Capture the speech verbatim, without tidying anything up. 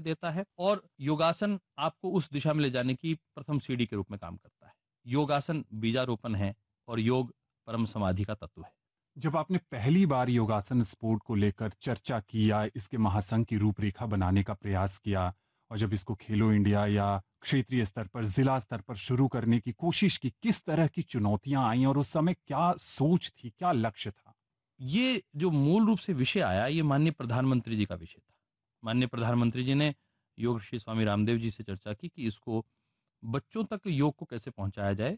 देता है और योगासन आपको उस दिशा में ले जाने की प्रथम सीढ़ी के रूप में काम करता है। योगासन बीजारोपण है और योग परम समाधि का तत्व है। जब आपने पहली बार योगासन स्पोर्ट को लेकर चर्चा की या इसके महासंघ की रूपरेखा बनाने का प्रयास किया और जब इसको खेलो इंडिया या क्षेत्रीय स्तर पर जिला स्तर पर शुरू करने की कोशिश की, किस तरह की चुनौतियां आई और उस समय क्या सोच थी, क्या लक्ष्य था? ये जो मूल रूप से विषय आया, ये माननीय प्रधानमंत्री जी का विषय था। माननीय प्रधानमंत्री जी ने योग श्री स्वामी रामदेव जी से चर्चा की कि इसको बच्चों तक योग को कैसे पहुंचाया जाए